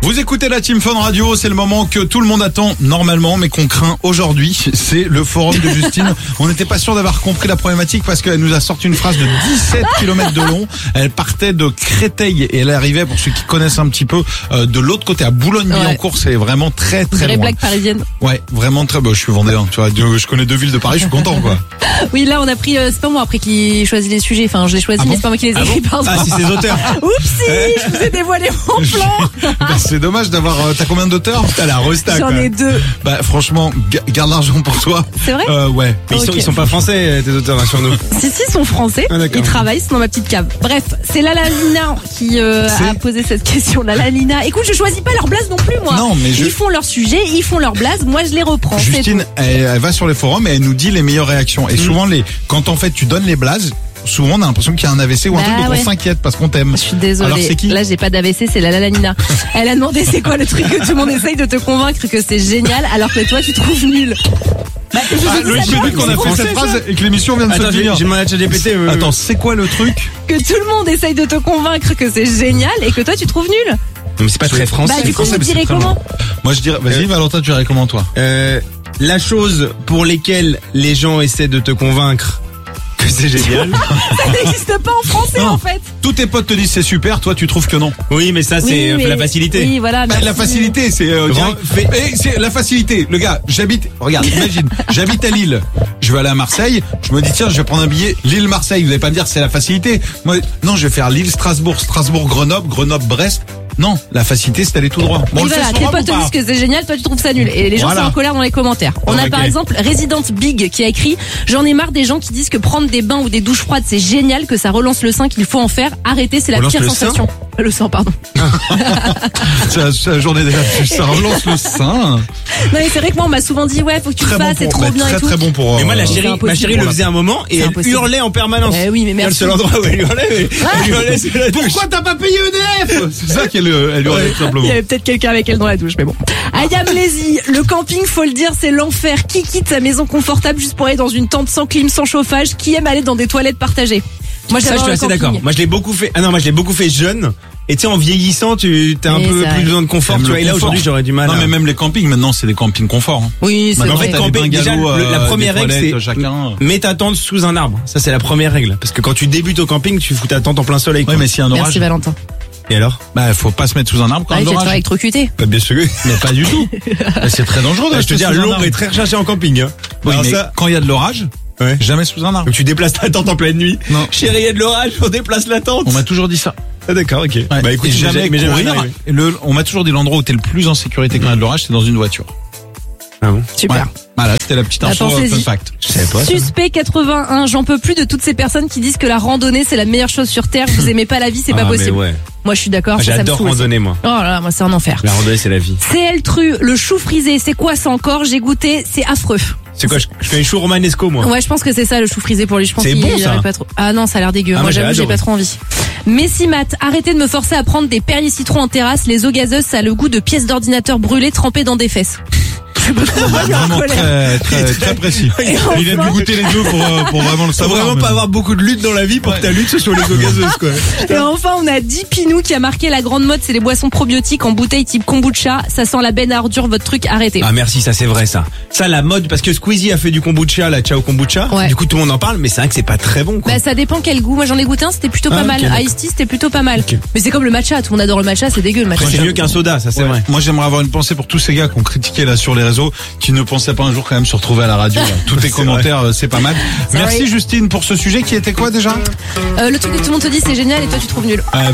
Vous écoutez la Team Fun Radio, c'est le moment que tout le monde attend normalement, mais qu'on craint aujourd'hui. C'est le forum de Justine. On n'était pas sûr d'avoir compris la problématique parce qu'elle nous a sorti une phrase de 17 km de long. Elle partait de Créteil et elle arrivait, pour ceux qui connaissent un petit peu, de l'autre côté à Boulogne-Billancourt. C'est vraiment très très loin. Blague parisienne. Ouais, vraiment très beau. Je suis vendéen, tu vois. Je connais 2 villes de Paris, je suis content, quoi. Oui, là on a pris, c'est pas moi après qui choisit les sujets. Enfin, je les choisis, mais c'est pas moi qui les écris, pardon. Ah, c'est ses auteurs. Oupsie, je vous ai dévoilé mon plan. Bah, c'est dommage d'avoir. T'as combien d'auteurs? T'as la resta. J'en ai 2. Bah franchement, garde l'argent pour toi. C'est vrai? Ouais. Mais ils sont pas français, tes auteurs, hein, sur nous. Si, ils sont français. Ah, ils travaillent, c'est dans ma petite cave. Bref, c'est Lalalina qui a posé cette question. Lalalina. Écoute, je choisis pas leur blase non plus, moi. Non, mais ils font leur sujet, ils font leur blase, moi je les reprends. Justine, elle va sur les forums et elle nous dit les meilleures réactions. Et souvent, quand en fait tu donnes les blazes, souvent on a l'impression qu'il y a un AVC ou un truc, donc on s'inquiète parce qu'on t'aime. Je suis désolée. Alors c'est qui? Là j'ai pas d'AVC, c'est Lalalina. Elle a demandé c'est quoi le truc que tout le monde essaye de te convaincre que c'est génial alors que toi tu trouves nul. Le fait qu'on a fait cette phrase et que l'émission vient de se finir. J'ai demandé à ChatGPT. Attends, c'est quoi le truc? Que tout le monde essaye de te convaincre que c'est génial et que toi tu trouves nul. Mais c'est pas très français. Bah du coup vous direz comment? Moi je dirais, vas-y Valentin, tu dirais comment toi? La chose pour lesquelles les gens essaient de te convaincre que c'est génial. Ça n'existe pas en français en fait. Tous tes potes te disent c'est super, toi tu trouves que non. Oui, mais ça c'est la facilité. Oui, voilà. La facilité, c'est c'est la facilité. Le gars, regarde, imagine, j'habite à Lille. Je vais aller à Marseille, je me dis tiens, je vais prendre un billet Lille-Marseille. Vous allez pas me dire c'est la facilité. Moi, non, je vais faire Lille-Strasbourg, Strasbourg-Grenoble, Grenoble-Brest. Non, la facilité c'est d'aller tout droit. Bon, voilà, tes potes te disent que c'est génial, toi tu trouves ça nul. Et les gens sont en colère dans les commentaires. On a par exemple Resident Big qui a écrit: j'en ai marre des gens qui disent que prendre des bains ou des douches froides c'est génial, que ça relance le sein, qu'il faut en faire. Arrêtez, c'est la pire sensation. Le sang, pardon. C'est la journée déjà, ça relance le sein. Non mais c'est vrai que moi on m'a souvent dit ouais faut que tu le fasses, c'est trop bien et tout. Très bon pour. Mais moi ma chérie le faisait un moment et elle hurlait en permanence. Oui mais merci. C'est le seul endroit où elle hurlait, c'est la douche. Pourquoi t'as pas payé EDF? C'est ça qu'elle hurlait tout simplement. Il y avait peut-être quelqu'un avec elle dans la douche, mais bon. Ayam Lazy, le camping, faut le dire, c'est l'enfer. Qui quitte sa maison confortable juste pour aller dans une tente sans clim, sans chauffage? Qui aime aller dans des toilettes partagées? Moi, ça, je suis assez d'accord. Moi, je l'ai beaucoup fait. Moi, je l'ai beaucoup fait jeune. Et tu sais, en vieillissant, t'as un peu plus besoin de confort. Tu vois, et là, aujourd'hui, j'aurais du mal. Non, mais même les campings, maintenant, c'est des campings confort. Hein. Oui, c'est vrai. En fait, camper, déjà, la première règle, c'est mets ta tente sous un arbre. Ça, c'est la première règle. Parce que quand tu débutes au camping, tu fous ta tente en plein soleil. Oui, mais s'il y a un orage. Merci, Valentin. Et alors? Faut pas se mettre sous un arbre quand il y a un orage. Tu vas électrocuter. Bien sûr. Mais pas du tout. C'est très dangereux. Je te dis, l'ombre est très recherchée en camping. Hein. Oui, mais quand il y a de l'orage, jamais sous un arbre. Donc tu déplaces ta tente en pleine nuit. Non. Chérie, il y a de l'orage, on déplace la tente. On m'a toujours dit ça. Ah d'accord, ok. Ouais. Bah écoute, jamais courir. On m'a toujours dit l'endroit où t'es le plus en sécurité quand il y a de l'orage, c'est dans une voiture. Ah bon? Super. Ouais. Voilà, c'était la petite info fun fact. Je savais pas. Suspect 81, j'en peux plus de toutes ces personnes qui disent que la randonnée c'est la meilleure chose sur terre. Vous aimez pas la vie, c'est pas possible. Ouais. Moi je suis d'accord. J'adore randonner moi. Oh là là, moi c'est un enfer. La randonnée c'est la vie. CL Tru, le chou frisé, c'est quoi ça encore? J'ai goûté, c'est affreux. C'est quoi? Je fais un chou romanesco moi. Ouais, je pense que c'est ça le chou frisé pour lui. Je pense qu'il bon, ça. Pas trop. Ah non, ça a l'air dégueu. Moi j'avoue, j'ai pas trop envie. Messimat, arrêtez de me forcer à prendre des Perrier citron en terrasse. Les eaux gazeuses, ça a le goût de pièces d'ordinateur brûlées trempées dans des fesses. Vraiment très précis. Il a dû goûter les deux pour vraiment le savoir. Faut vraiment pas avoir beaucoup de lutte dans la vie pour que ta lutte ce soit les eaux gazeuses quoi. Et enfin on a Dipinou qui a marqué la grande mode, c'est les boissons probiotiques en bouteille type kombucha. Ça sent la benne à ordures, votre truc, arrêtez. Ah merci, ça c'est vrai ça. Ça la mode, parce que Squeezie a fait du kombucha, la ciao kombucha. Ouais. Du coup tout le monde en parle, mais c'est vrai que c'est pas très bon quoi. Bah ça dépend quel goût. Moi j'en ai goûté un, c'était plutôt pas mal. Ice tea c'était plutôt pas mal. Mais c'est comme le matcha, tout le monde adore le matcha, c'est dégueu le matcha. C'est mieux qu'un soda, ça c'est vrai. Moi j'aimerais avoir une pensée pour tous ces gars qui ont critiqué là sur les réseaux, qui ne pensaient pas un jour quand même se retrouver à la radio. Tous tes commentaires, c'est pas mal. Merci Justine pour ce sujet qui était quoi déjà? Le truc que tout le monde te dit c'est génial et toi tu trouves nul.